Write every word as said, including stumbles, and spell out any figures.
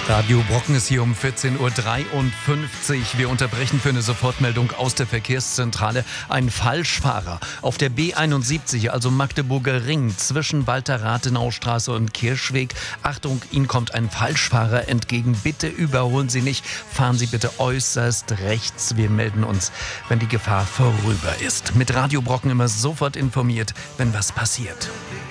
Radio Brocken ist hier um vierzehn Uhr dreiundfünfzig. Wir unterbrechen für eine Sofortmeldung aus der Verkehrszentrale. Ein Falschfahrer auf der B einundsiebzig, also Magdeburger Ring, zwischen Walter-Rathenau-Straße und Kirschweg. Achtung, Ihnen kommt ein Falschfahrer entgegen. Bitte überholen Sie nicht. Fahren Sie bitte äußerst rechts. Wir melden uns, wenn die Gefahr vorüber ist. Mit Radio Brocken immer sofort informiert, wenn was passiert.